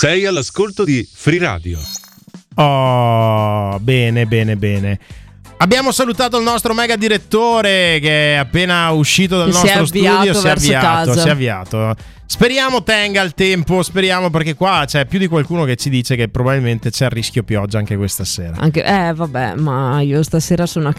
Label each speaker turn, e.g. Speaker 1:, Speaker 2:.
Speaker 1: Sei all'ascolto di Free Radio.
Speaker 2: Oh, bene. Abbiamo salutato il nostro mega direttore che è appena uscito dal nostro studio, si è avviato. Speriamo tenga il tempo, perché qua c'è più di qualcuno che ci dice che probabilmente c'è il rischio pioggia anche questa sera.
Speaker 3: Vabbè, ma io stasera sono a